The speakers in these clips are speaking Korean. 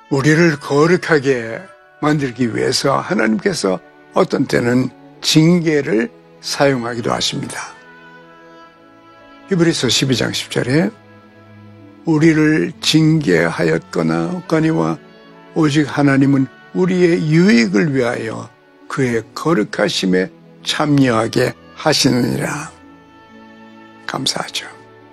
우리를 거룩하게 만들기 위해서 하나님께서 어떤 때는 징계를 사용하기도 하십니다. 히브리서 12장 10절에 우리를 징계하였거니와 오직 하나님은 우리의 유익을 위하여 그의 거룩하심에 참여하게 하시느니라. 감사하죠.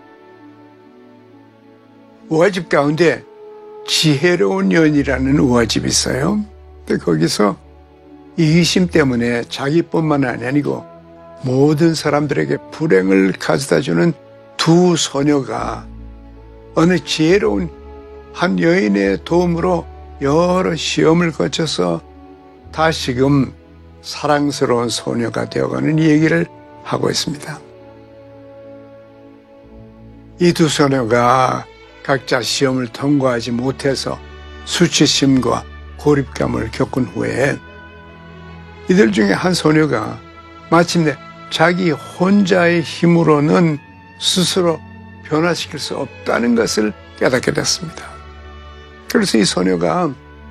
우화집 가운데 지혜로운 여인이라는 우화집이 있어요. 근데 거기서 이기심 때문에 자기뿐만 아니고 모든 사람들에게 불행을 가져다주는 두 소녀가 어느 지혜로운 한 여인의 도움으로 여러 시험을 거쳐서 다시금 사랑스러운 소녀가 되어가는 얘기를 하고 있습니다. 이 두 소녀가 각자 시험을 통과하지 못해서 수치심과 고립감을 겪은 후에 이들 중에 한 소녀가 마침내 자기 혼자의 힘으로는 스스로 변화시킬 수 없다는 것을 깨닫게 됐습니다. 그래서 이 소녀가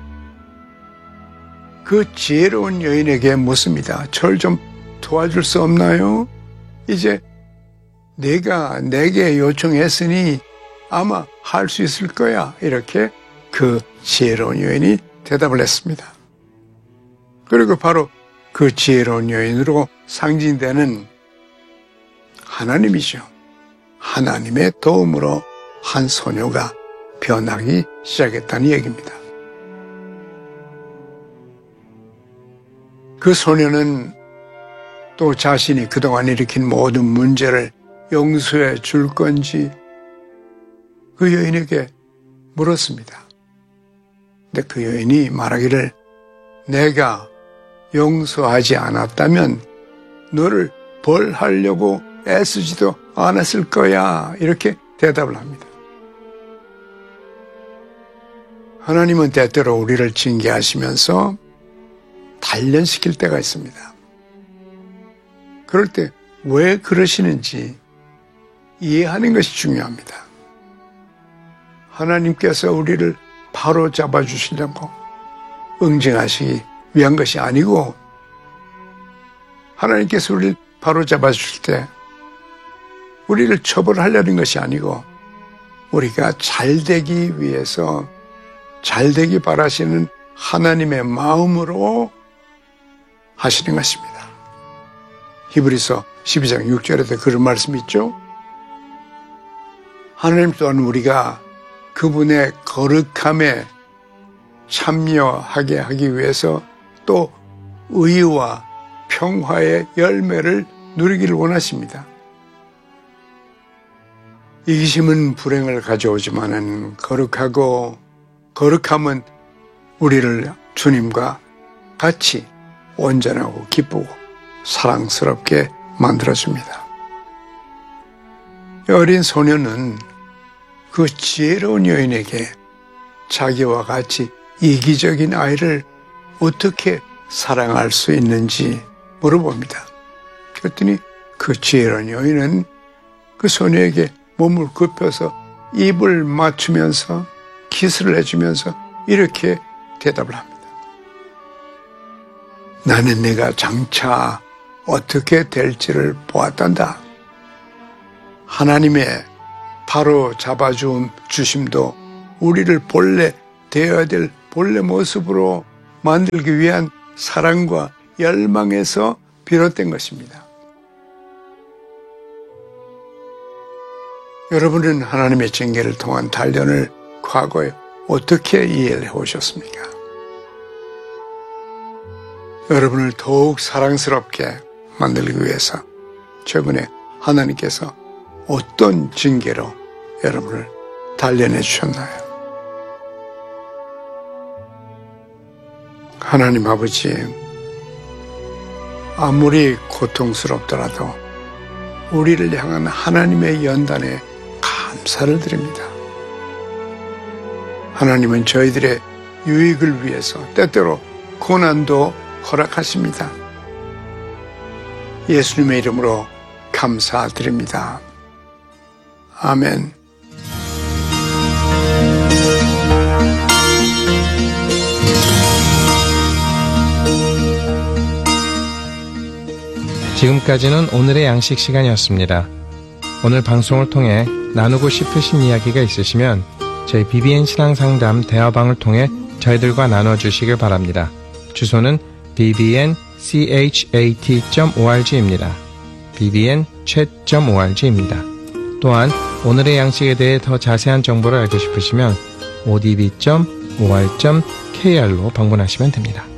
그 지혜로운 여인에게 묻습니다. 저를 좀 도와줄 수 없나요? 이제 내가 내게 요청했으니 아마 할 수 있을 거야. 이렇게 그 지혜로운 여인이 대답을 했습니다. 그리고 바로 그 지혜로운 여인으로 상징되는 하나님이죠. 하나님의 도움으로 한 소녀가 변하기 시작했다는 얘기입니다. 그 소녀는 또 자신이 그동안 일으킨 모든 문제를 용서해 줄 건지 그 여인에게 물었습니다. 근데 그 여인이 말하기를 내가 용서하지 않았다면 너를 벌하려고 애쓰지도 않았을 거야. 이렇게 대답을 합니다. 하나님은 때때로 우리를 징계하시면서 단련시킬 때가 있습니다. 그럴 때 왜 그러시는지 이해하는 것이 중요합니다. 하나님께서 우리를 바로 잡아주시려고 응징하시기 위한 것이 아니고 하나님께서 우리를 바로 잡아주실 때 우리를 처벌하려는 것이 아니고 우리가 잘되기 위해서 잘되기 바라시는 하나님의 마음으로 하시는 것입니다. 히브리서 12장 6절에도 그런 말씀이 있죠. 하나님 또한 우리가 그분의 거룩함에 참여하게 하기 위해서 또 의와 평화의 열매를 누리기를 원하십니다. 이기심은 불행을 가져오지만은 거룩함은 우리를 주님과 같이 온전하고 기쁘고 사랑스럽게 만들어줍니다. 어린 소녀는 그 지혜로운 여인에게 자기와 같이 이기적인 아이를 어떻게 사랑할 수 있는지 물어봅니다. 그랬더니 그 지혜로운 여인은 그 소녀에게 몸을 굽혀서 입을 맞추면서 키스를 해주면서 이렇게 대답을 합니다. 나는 내가 장차 어떻게 될지를 보았단다. 하나님의 바로 잡아주심도 우리를 본래 되어야 될 본래 모습으로 만들기 위한 사랑과 열망에서 비롯된 것입니다. 여러분은 하나님의 징계를 통한 단련을 과거에 어떻게 이해를 해오셨습니까? 여러분을 더욱 사랑스럽게 만들기 위해서 최근에 하나님께서 어떤 징계로 여러분을 단련해 주셨나요? 하나님 아버지, 아무리 고통스럽더라도 우리를 향한 하나님의 연단에 감사를 드립니다. 하나님은 저희들의 유익을 위해서 때때로 고난도 허락하십니다. 예수님의 이름으로 감사드립니다. 아멘. 지금까지는 오늘의 양식 시간이었습니다. 오늘 방송을 통해 나누고 싶으신 이야기가 있으시면 저희 BBN 신앙상담 대화방을 통해 저희들과 나눠주시길 바랍니다. 주소는 bbnchat.org입니다. bbnchat.org입니다. 또한 오늘의 양식에 대해 더 자세한 정보를 알고 싶으시면 odb.or.kr로 방문하시면 됩니다.